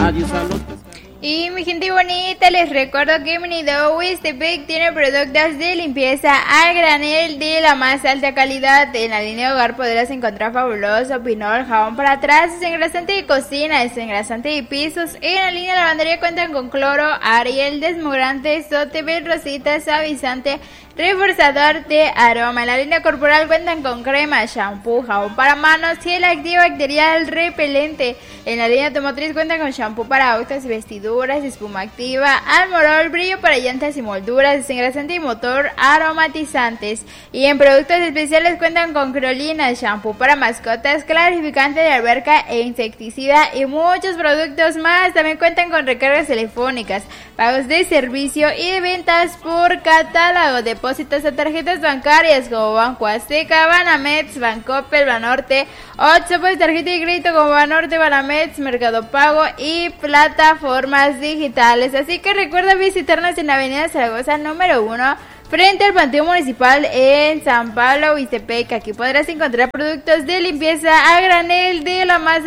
Adiós a los pescadores. Y mi gente bonita, les recuerdo que Minido Huastepec tiene productos de limpieza a granel de la más alta calidad. En la línea de hogar podrás encontrar fabuloso pinol, jabón para trastes, engrasante de cocina, desengrasante de pisos. En la línea de lavandería cuentan con cloro, Ariel, desmogrante, Sotebel, Rosita, suavizante, reforzador de aroma. En la línea corporal cuentan con crema, shampoo, jabón para manos, gel antibacterial, repelente. En la línea automotriz cuentan con shampoo para autos y vestiduras, espuma activa, Almorol, brillo para llantas y molduras, desengrasante y motor, aromatizantes. Y en productos especiales cuentan con criolina, shampoo para mascotas, clarificante de alberca e insecticida y muchos productos más. También cuentan con recargas telefónicas, pagos de servicio y de ventas por catálogo, depósitos a tarjetas bancarias como Banco Azteca, Banamex, Bancoppel, Banorte, Oxxo, tarjeta de crédito como Banorte, Banamex, Mercado Pago y plataformas digitales. Así que recuerda visitarnos en la avenida Zaragoza número 1, frente al Panteón Municipal en San Pablo, Huastepec. Aquí podrás encontrar productos de limpieza a granel de la más